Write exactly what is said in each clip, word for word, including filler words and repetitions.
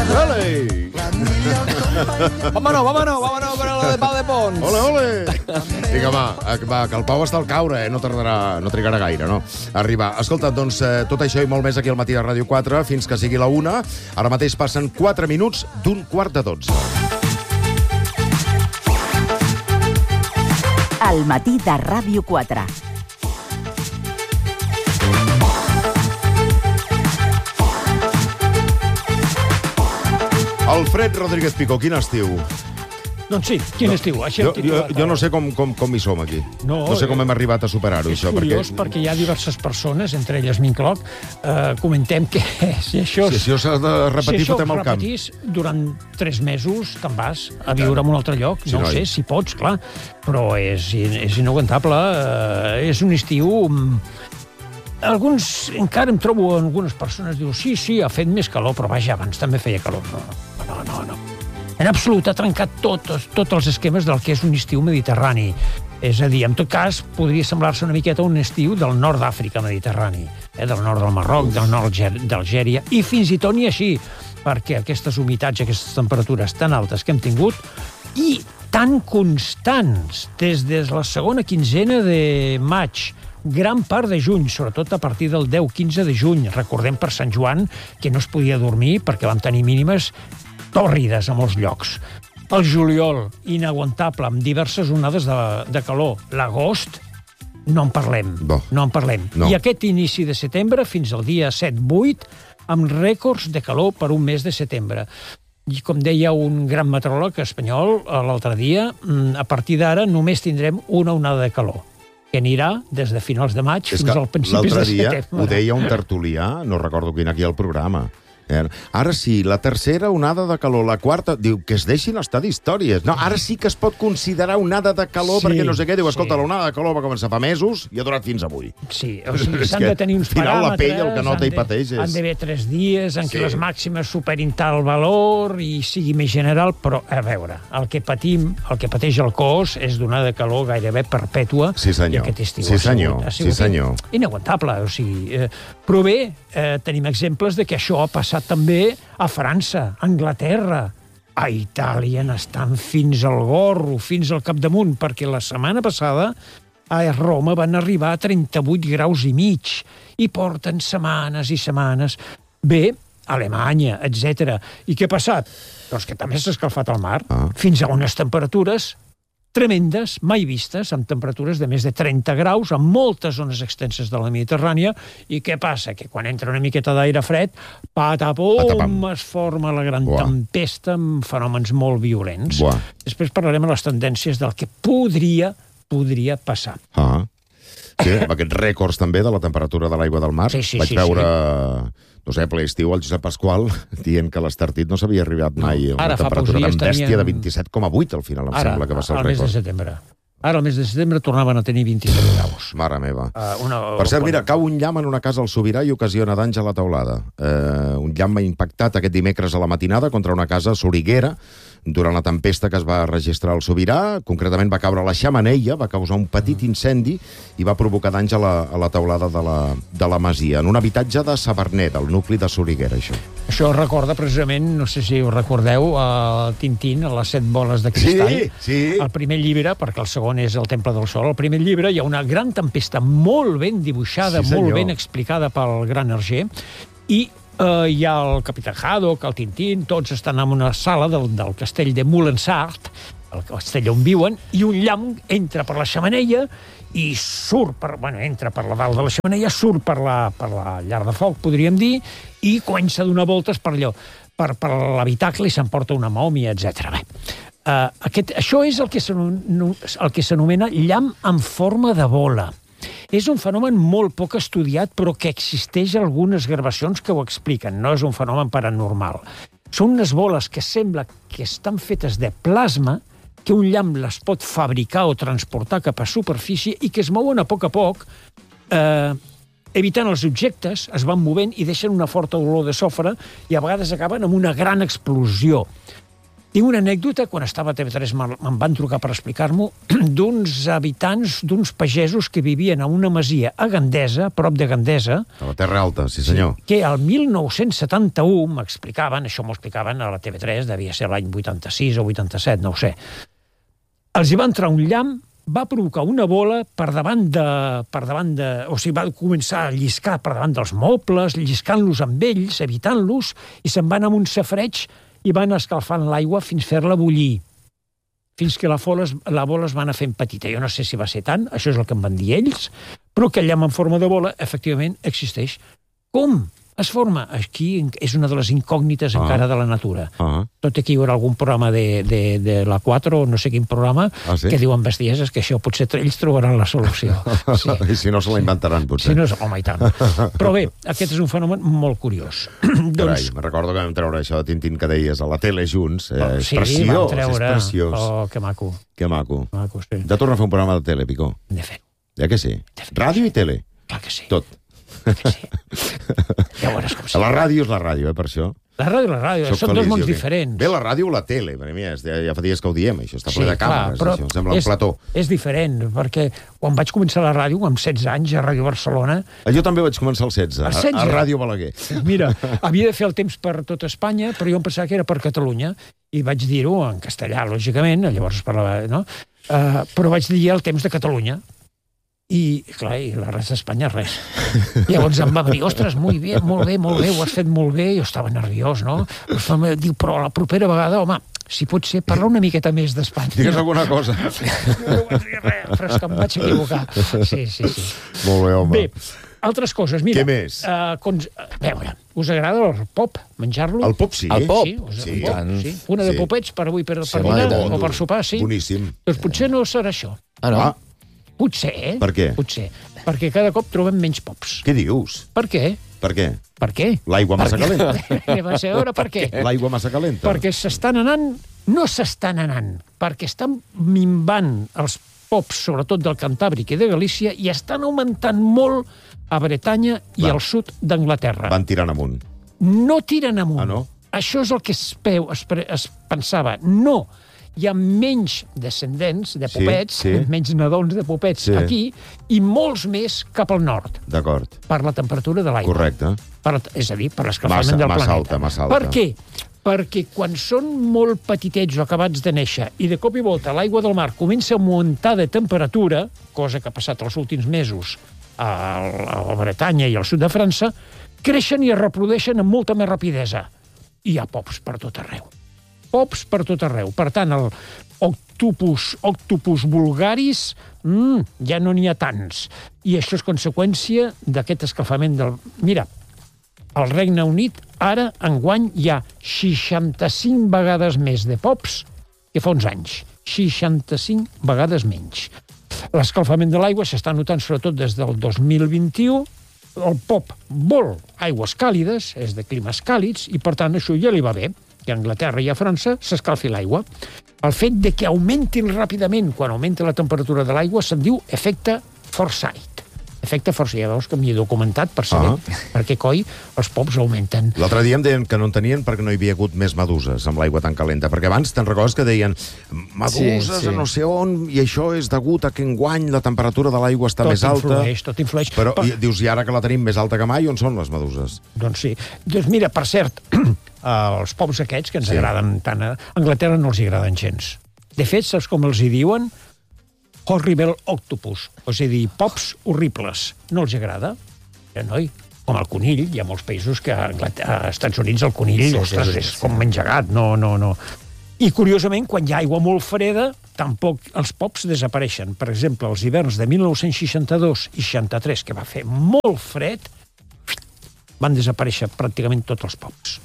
Ole! Vámonos, vámonos, vámonos per la de Pau de Pons. Ole, ole! Vinga, va, va, que el Pau està al caure, eh? No tardarà, no trigarà gaire, no? Arribar. Escolta, doncs, eh, tot això i molt més aquí al matí de Ràdio quatre, fins que sigui la una. Ara mateix passen quatre minuts d'un quart de dotze. Al matí de Ràdio quatre. Alfred Rodríguez Picó, quin estiu? Doncs sí, quin no, estiu? Així jo, jo, jo no sé com, com, com hi som aquí. No, no sé com hem arribat a superar-ho, és això. És curiós perquè... perquè hi ha diverses persones, entre elles m'incloc, eh, comentem que si això... Si això s'ha de repetir, si fotem el camp. Si això repetís durant tres mesos, te'n vas a viure en un altre lloc. Sí, no ho sé, si pots, clar, però és, és inaguantable. Eh, és un estiu... Alguns, encara em trobo algunes persones, diu, sí, sí, ha fet més calor, però vaja, abans també feia calor. No, no, no, no. En absolut ha trencat tots, tots els esquemes del que és un estiu mediterrani. És a dir, en tot cas, podria semblar-se una miqueta un estiu del nord d'Àfrica mediterrani, eh, del nord del Marroc, del nord d'Algèria, i fins i tot ni així, perquè aquestes humitats, aquestes temperatures tan altes que hem tingut, i tan constants des de la segona quinzena de maig, gran part de juny, sobretot a partir del deu quinze de juny. Recordem per Sant Joan que no es podia dormir perquè vam tenir mínimes tòrrides a molts llocs. El juliol, inaguantable, amb diverses onades de, de calor. L'agost, no en parlem. Bo. No en parlem. No. I aquest inici de setembre, fins al dia set vuit, amb rècords de calor per un mes de setembre. I com deia un gran meteoròleg espanyol l'altre dia, a partir d'ara només tindrem una onada de calor, que anirà des de finals de maig és fins al principis de setembre. L'altre dia ho deia un tertulià, no recordo quin aquí al programa. Ara sí, la tercera onada de calor, la quarta, diu que es deixin estar d'històries. No, ara sí que es pot considerar onada de calor, sí, perquè no sé què, diu, escolta, sí. L'onada de calor va començar fa mesos i ha durat fins avui. Sí, o sigui, s'han de tenir uns paràmetres. Al final la pell el que nota de, i pateix és... Han d'haver tres dies en sí. què les màximes superin tal valor i sigui més general, però, a veure, el que patim, el que pateix el cos és d'onada de calor gairebé perpètua. Sí, senyor. I aquest estiu sí, ha sigut, ha sigut sí, senyor. inaguantable. O sigui, eh, però bé, eh, tenim exemples de que això ha passat també a França, a Anglaterra, a Itàlia, estan fins al gorro, fins al capdamunt, perquè la setmana passada a Roma van arribar a trenta-vuit graus i mig, i porten setmanes i setmanes. Bé, Alemanya, etcètera. I què ha passat? Doncs que també s'ha escalfat el mar, ah. fins a unes temperatures tremendes, mai vistes, amb temperatures de més de trenta graus, amb moltes zones extenses de la Mediterrània, i què passa? Que quan entra una miqueta d'aire fred, patapum, patapam. Es forma la gran Buah. tempesta amb fenòmens molt violents. Buah. Després parlarem de les tendències del que podria, podria passar. Ah. Sí, amb aquests rècords també de la temperatura de l'aigua del mar. Sí, sí, Vaig sí, veure... Sí. No sé, ple estiu, el Josep Pasqual, dient que l'Estartit no s'havia arribat mai a una Ara, temperatura tan bèstia tenien... de vint-i-set coma vuit, al final, em Ara, sembla que va ser el rècord. Ara, al mes de setembre. Ara, al mes de setembre, tornaven a tenir vint-i-set graus. Mare meva. Uh, una... Per cert, mira, cau un llamp en una casa al Sobirà i ocasiona danys a la teulada. Uh, un llamp ha impactat aquest dimecres a la matinada contra una casa a Soriguera, durant la tempesta que es va registrar al Sobirà. Concretament va caure a la xemeneia, va causar un petit incendi i va provocar danys a la, a la teulada de la, de la masia, en un habitatge de Sabarner, del nucli de Soriguera, això. Això recorda precisament, no sé si ho recordeu, el Tintín, a les set boles de cristall. Sí, sí. El primer llibre, perquè el segon és el Temple del Sol, el primer llibre hi ha una gran tempesta molt ben dibuixada, sí, molt ben explicada pel gran Hergé, i Uh, hi ha el Capità Haddock, el Tintín, tots estan en una sala del, del castell de Moulensart, el castell on viuen, i un llamp entra per la xemeneia i surt per, bueno, entra per la dalt de la xemeneia, surt per la, per la llar de foc, podríem dir, i comença a donar voltes per allò, per, per l'habitacle, i s'emporta una mòmia, etcètera. Bé, uh, aquest, això és el que s'anomena llamp en forma de bola. És un fenomen molt poc estudiat, però que existeix algunes gravacions que ho expliquen. No és un fenomen paranormal. Són unes boles que sembla que estan fetes de plasma, que un llamp les pot fabricar o transportar cap a superfície i que es mouen a poc a poc, eh, evitant els objectes, es van movent i deixen una forta olor de sofre i a vegades acaben amb una gran explosió. Tinc una anècdota, quan estava a T V tres me'n van trucar per explicar-m'ho, d'uns habitants, d'uns pagesos que vivien a una masia a Gandesa, prop de Gandesa, A la Terra Alta, sí senyor. que al mil nou-cents setanta-u m'explicaven, això m'ho explicaven a la T V tres, devia ser l'any vuitanta-sis o vuitanta-set, no ho sé. Els hi va entrar un llamp, va provocar una bola per davant de... Per davant de o sigui, va començar a lliscar per davant dels mobles, lliscant-los amb ells, evitant-los, i se'n van amb un safreig i van escalfant l'aigua fins fer-la bullir. Fins que la, fola, la bola es va anar fent petita. Jo no sé si va ser tant, això és el que em van dir ells, però aquell llamp en forma de bola, efectivament, existeix. Com es forma? Aquí és una de les incògnites ah. encara de la natura. Ah. Tot aquí hi haurà algun programa de, de, de la quatre o no sé quin programa ah, sí? que diuen bestieses que això potser ells trobaran la solució. Sí. I si no se la inventaran, potser. Si no, home, i tant. Però bé, aquest és un fenomen molt curiós. Carai, doncs... me recordo que vam treure això de Tintín que deies a la tele junts. Eh, oh, sí, és preciós, treure... és preciós. Oh, que maco. Que maco. maco sí. De tornar a fer un programa de tele, Picó. De fet. Ja que sí. Ràdio i tele. Clar que sí. Tot. Que sí. Ja veuràs com sí. La ràdio és la ràdio, eh, per això. La ràdio i la ràdio, Soc són feliç, dos mons jo, diferents. Bé, la ràdio o la tele, per mi, ja, ja fa dies que ho diem, això està ple sí, de càmeres, clar, això, sembla és, un plató. És diferent, perquè quan vaig començar la ràdio, amb setze anys, a Ràdio Barcelona... Jo també vaig començar als setze, a, a Ràdio Balaguer. Mira, havia de fer el temps per tot Espanya, però jo em pensava que era per Catalunya, i vaig dir-ho en castellà, lògicament, llavors es parlava, no? Uh, però vaig dir el temps de Catalunya. I, clar, i la resta d'Espanya, res. Llavors em va dir, ostres, molt bé, molt bé, molt bé, ho has fet molt bé. Jo estava nerviós, no? Diu, però la propera vegada, home, si pot ser, parla una miqueta més d'Espanya. Digues alguna cosa. No vaig dir res, però és que em vaig equivocar. Sí, sí, sí. Molt bé, home. Bé, altres coses, mira. Què més? Uh, cons... A veure, us agrada el pop, menjar-lo? El pop, sí. El pop? Sí, us... sí. El pop, sí. Una de sí. popets per avui, per, Sí, per dinar bon, o per sopar, sí. Boníssim. Doncs potser no serà això. Ah, no? Ah, Potser, eh? Per què? Potser. Perquè cada cop trobem menys pops. què dius? Per què? Per què? Per què? L'aigua massa calenta. Anem a veure per què. L'aigua massa calenta. Perquè s'estan anant... No s'estan anant, perquè estan minvant els pops, sobretot del Cantàbric i de Galícia, i estan augmentant molt a Bretanya i Va. al sud d'Anglaterra. Van tirant amunt. No tiren amunt. Ah, no? Això és el que es, peu, es, pre, es pensava. No. Hi ha menys descendents de popets, Sí, sí. menys nadons de popets Sí. aquí, i molts més cap al nord, D'acord. per la temperatura de l'aigua. Correcte. Per, és a dir, per l'escalfament Massa- del massa planeta. alta, massa alta. Per què? Perquè quan són molt petitets o acabats de néixer i de cop i volta l'aigua del mar comença a augmentar de temperatura, cosa que ha passat els últims mesos a, a la Bretanya i al sud de França, creixen i es reprodueixen amb molta més rapidesa. I hi ha pops per tot arreu. Pops per tot arreu. Per tant, el octopus, octopus vulgaris, mmm, ja no n'hi ha tants. I això és conseqüència d'aquest escalfament del... Mira, al Regne Unit, ara, enguany, hi ha seixanta-cinc vegades més de pops que fa uns anys. seixanta-cinc vegades menys. L'escalfament de l'aigua s'està notant sobretot des del dos mil vint-i-u. El pop vol aigües càlides, és de climes càlids, i per tant això ja li va bé, que a Anglaterra i a França s'escalfi l'aigua. El fet de que augmentin ràpidament quan augmenta la temperatura de l'aigua se'n diu efecte Forsyth. Efecte Forsyth, ja veus que m'hi he documentat per saber ah. per què coi els pops augmenten. L'altre dia em deien que no en tenien perquè no hi havia hagut més meduses amb l'aigua tan calenta, perquè abans te'n recordes que deien meduses Sí, sí. a no sé on, i això és degut a que enguany la temperatura de l'aigua està Tot més alta. influeix, tot influeix. Però Per- i, dius, i ara que la tenim més alta que mai, on són les meduses? Doncs sí. Doncs mira, per cert, els pops aquests que ens Sí. agraden tant a Anglaterra no els hi agraden gens. De fet, saps com els hi diuen? Horrible octopus, és a dir, pops horribles. No els agrada? Ja, noi, com el conill, hi ha molts països que a, Anglat- a Estats Units el conill, Sí, sí, ostres, sí, és sí. com menjagat, no, no, no. I, curiosament, quan hi ha aigua molt freda, tampoc els pops desapareixen. Per exemple, els hiverns de mil nou-cents seixanta-dos i seixanta-tres, que va fer molt fred, van desaparèixer pràcticament tots els pops.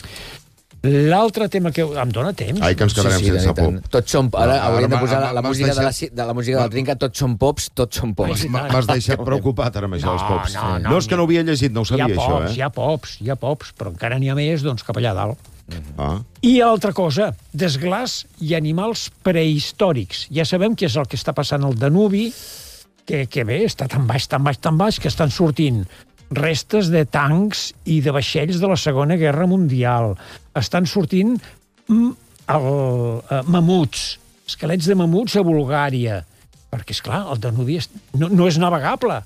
L'altre tema que... Em dóna temps? Ai, que ens quedarem Sí, sí, sense i tant. pop. Tots són... Ara Ara hauríem de m'ha- posar la, la m'has música de la, deixat- de la música de la trinca, tots són pops, tots són pops. Ai, M'ha- M'has deixat preocupat ara amb això, No, els pops. no, no, no, és que no ho havia llegit, no ho Hi ha sabia, pops, això, eh? hi ha pops, hi ha pops, però encara n'hi ha més, doncs, cap allà dalt. Ah. I altra cosa, desglàs i animals prehistòrics. Ja sabem què és el que està passant al Danubi, que, que bé, està tan baix, tan baix, tan baix, que estan sortint restes de tancs i de vaixells de la Segona Guerra Mundial. Estan sortint mm, el, uh, mamuts, esquelets de mamuts a Bulgària, perquè, és clar, el Danubi és, no, no és navegable.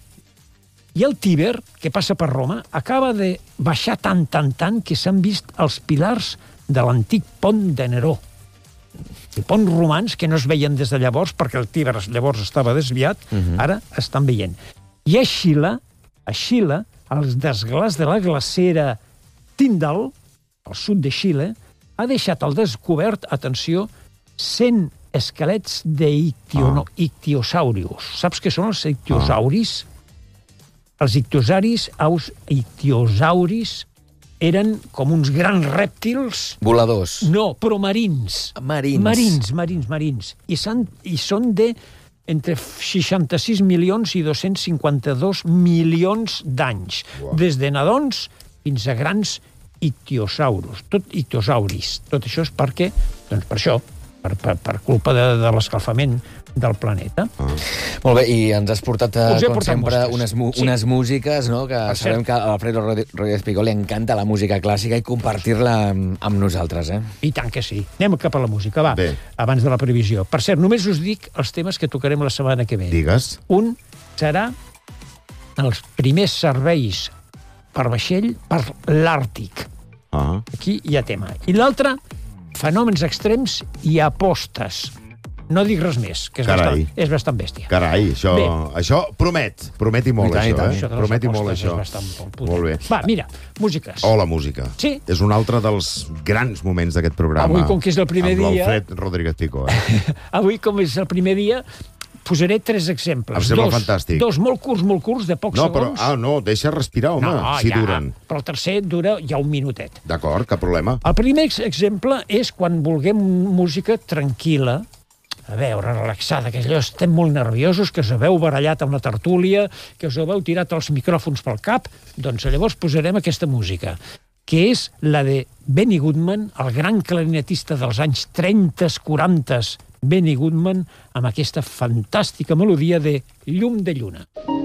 I el Tíber, que passa per Roma, acaba de baixar tant, tant, tant, que s'han vist els pilars de l'antic pont de Neró. I ponts romans que no es veien des de llavors, perquè el Tíber llavors estava desviat, uh-huh. ara estan veient. I a Xile, a Xile, els desglars de la glacera Tyndall, al sud de Xile, ha deixat al descobert, atenció, cent esquelets d'ictiosaurius. Ah. Saps què són els ictiosauris? Ah. Els ictiosauris, aus, ictiosauris eren com uns grans rèptils... Voladors. No, però marins. Marins. Marins, marins, marins. I, i són de entre seixanta-sis milions i dos-cents cinquanta-dos milions d'anys. Wow. Des de nadons fins a grans ictiosaurus, tot ictiosauris. Tot això és perquè, doncs per això, per, per, per culpa de, de l'escalfament del planeta. Ah. Molt bé, i ens has portat, com sempre, unes, sí. unes músiques, no?, que per sabem cert. Que a Alfredo Rodríguez Picó li encanta la música clàssica i compartir-la amb, amb nosaltres, eh? I tant que sí. Anem cap a la música, va, bé. Abans de la previsió. Per cert, només us dic els temes que tocarem la setmana que ve. Digues. Un serà els primers serveis per vaixell per l'Àrtic. Ah. Aquí hi ha tema. I l'altre, fenòmens extrems i apostes. No dic res més, que és, bastant, és bastant bèstia. Carai, això, això promet. Prometi molt, tant, això, tant, eh? Això Prometi molt, això. Molt, molt bé. Va, mira, músiques. Oh, la música. Sí. És un altre dels grans moments d'aquest programa. Avui, com que és el primer amb dia... Amb l'Alfred Rodríguez Picó, eh? Avui, com és el primer dia, posaré tres exemples. Em sembla dos, fantàstic. Dos molt curts, molt curts, de pocs no, però, segons. Ah, no, deixa respirar, home, no, si ja, duren. Però el tercer dura ja un minutet. D'acord, cap problema. El primer exemple és quan vulguem música tranquil·la, a veure, relaxada, que allò estem molt nerviosos, que us haveu barallat amb la tertúlia, que us haveu tirat els micròfons pel cap, doncs llavors posarem aquesta música, que és la de Benny Goodman, el gran clarinetista dels anys trenta, quaranta, Benny Goodman, amb aquesta fantàstica melodia de Llum de lluna.